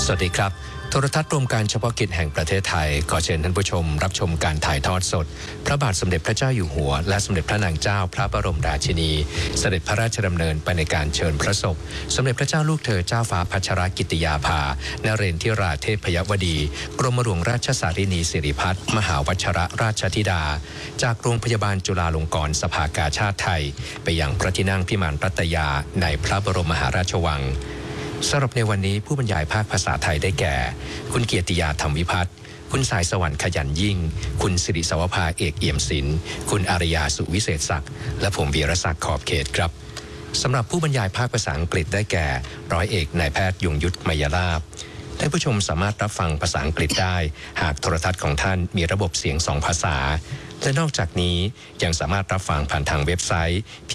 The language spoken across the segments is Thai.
สวัสดีครับโทรทัศน์รวมการเฉพาะกิจแห่งประเทศไทยขอเชิญท่านผู้ชมรับชมการถ่ายทอดสดพระบาทสมเด็จพระเจ้าอยู่หัวและสมเด็จพระนางเจ้าพระบรมราชินีเสด็จพระราชดำเนินไปในการเชิญพระศพสมเด็จพระเจ้าลูกเธอเจ้าฟ้าพัชรกิติยาภานเรศทิราเทพยวดีกรมหลวงราชสารินีสิริพัฒน์มหาวชิรราชธิดาจากโรงพยาบาลจุฬาลงกรณ์สภากาชาดไทยไปยังพระที่นั่งพิมานรัตยาในพระบรมมหาราชวังสำหรับในวันนี้ผู้บรรยายภาคภาษาไทยได้แก่คุณเกียรติยาธรรมวิพัฒน์คุณสายสวรรค์ขยันยิ่งคุณสิริสวภาเอกเอี่ยมศิลป์คุณอารยาสุวิเศษศักดิ์และผมวีรศักดิ์ขอบเขตครับสำหรับผู้บรรยายภาคภาษาอังกฤษได้แก่ร้อยเอกนายแพทย์ยงยุทธมยราภท่านผู้ชมสามารถรับฟังภาษาอังกฤษได้หากโทรทัศน์ของท่านมีระบบเสียง2ภาษาและนอกจากนี้ยังสามารถรับฟังผ่านทางเว็บไซต์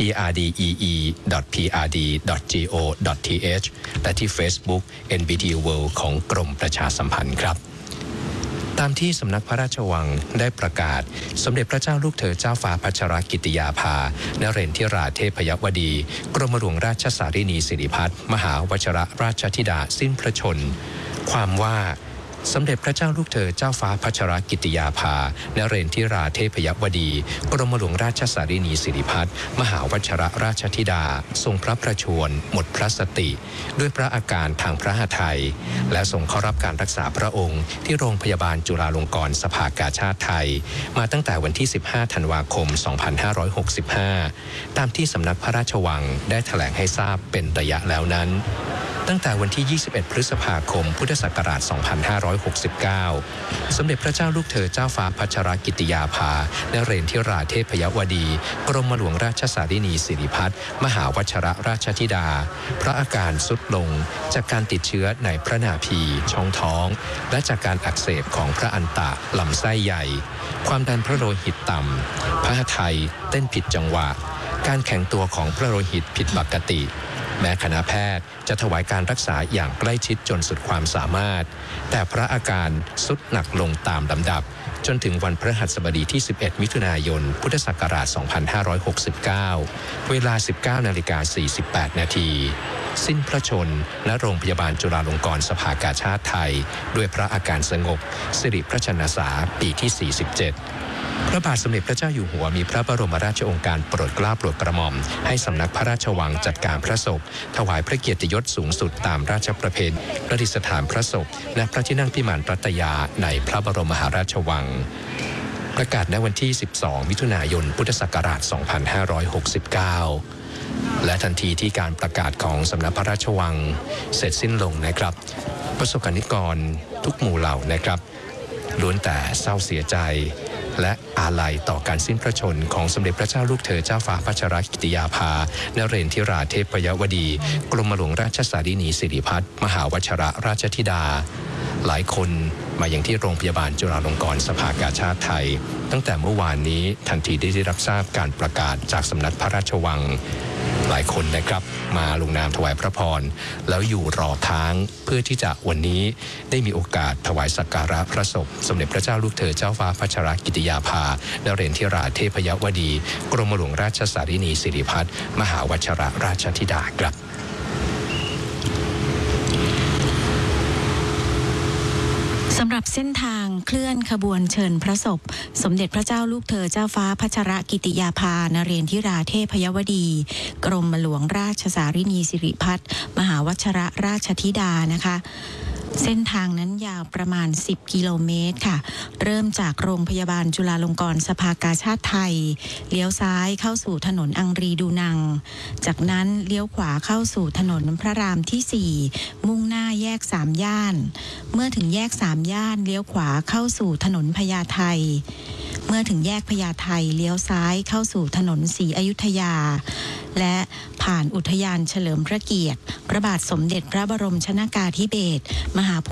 prdee.prd.go.th และที่ Facebook NBT World ของกรมประชาสัมพันธ์ครับตามที่สำนักพระราชวังได้ประกาศสมเด็จพระเจ้าลูกเธอเจ้าฟ้าพัชรกิติยาภานเรศทิราเทพยวดีกรมหลวงราชสารินีสิริพัฒน์มหาวชิรราชธิดาสิ้นพระชนม์ความว่าสมเด็จพระเจ้าลูกเธอเจ้าฟ้าพัชรกิติยาภานเรศทิราเทพยวดีกรมหลวงราชสารินีสิริพัฒน์มหาวชิรราชธิดาทรงพระประชวรหมดพระสติด้วยพระอาการทางพระหทัยและทรงเข้ารับการรักษาพระองค์ที่โรงพยาบาลจุฬาลงกรณ์สภากาชาดไทยมาตั้งแต่วันที่15ธันวาคม2565ตามที่สำนักพระราชวังได้แถลงให้ทราบเป็นระยะแล้วนั้นตั้งแต่วันที่21พฤษภาคมพุทธศักราช2569สมเด็จพระเจ้าลูกเธอเจ้าฟ้าพัชรกิติยาภานเรศทิราเทพยวดีกรมหลวงราชสารินีสิริพัฒน์มหาวชิรราชธิดาพระอาการทรุดลงจากการติดเชื้อในพระนาภีช่องท้องและจากการอักเสบของพระอันตะลำไส้ใหญ่ความดันพระโลหิตต่ำพระหทัยเต้นผิดจังหวะการแข็งตัวของพระโลหิตผิดปกติแม้คณะแพทย์จะถวายการรักษาอย่างใกล้ชิดจนสุดความสามารถแต่พระอาการทรุดหนักลงตามลำดับจนถึงวันพฤหัสบดีที่11มิถุนายนพุทธศักราช2569เวลา 19:48 นาทีสิ้นพระชนม์ณโรงพยาบาลจุฬาลงกรณ์สภากาชาดไทยด้วยพระอาการสงบสิริพระชนสาปีที่47พระบาทสมเด็จพระเจ้าอยู่หัวมีพระบรมราชโองการโปรดเกล้าโปรดกระหม่อมให้สำนักพระราชวังจัดการพระศพถวายพระเกียรติยศสูงสุดตามราชประเพณีประดิษฐานพระศพณพระที่นั่งพิมานรัตยาในพระบรมมหาราชวังประกาศในวันที่12มิถุนายนพุทธศักราช2569และทันทีที่การประกาศของสำนักพระราชวังเสร็จสิ้นลงนะครับประสบกนิกรทุกหมู่เหล่านะครับล้วนแต่เศร้าเสียใจและอาลัยต่อการสิ้นพระชนม์ของสมเด็จพระเจ้าลูกเธอเจ้าฟ้าพัชรกิติยาภานเรศทิราเทพยวดีกรมหลวงราชสารินีสิริพัฒน์มหาวชิรราชธิดาหลายคนมาอย่างที่โรงพยาบาลจุฬาลงกรณ์สภากาชาดไทยตั้งแต่เมื่อวานนี้ทันทีได้รับทราบการประกาศจากสำนักพระราชวังหลายคนนะครับมาลงนามถวายพระพรแล้วอยู่รอค้างเพื่อที่จะวันนี้ได้มีโอกาสถวายสักการะพระศพสมเด็จพระเจ้าลูกเธอเจ้าฟ้าพัชรกิติยาภานเรศทิราเทพยวดีกรมหลวงราชสารินีสิริพัฒน์มหาวชิรราชธิดาครับสำหรับเส้นทางเคลื่อนขบวนเชิญพระศพสมเด็จพระเจ้าลูกเธอเจ้าฟ้าพัชรกิติยาภานเรศทิราเทพยวดีกรมหลวงราชสารินีสิริพัฒน์มหาวชิรราชธิดานะคะเส้นทางนั้นยาวประมาณ10กิโลเมตรค่ะเริ่มจากโรงพยาบาลจุฬาลงกรณ์สภากาชาดไทยเลี้ยวซ้ายเข้าสู่ถนนอังรีดูนังจากนั้นเลี้ยวขวาเข้าสู่ถนนพระรามที่4มุ่งหน้าแยก3ย่านเมื่อถึงแยก3ย่านเลี้ยวขวาเข้าสู่ถนนพญาไทเมื่อถึงแยกพญาไทเลี้ยวซ้ายเข้าสู่ถนนศรีอยุธยาและผ่านอุทยานเฉลิมพระเกียรติพระบาทสมเด็จพระบรมชนกาธิเบศรมหาภู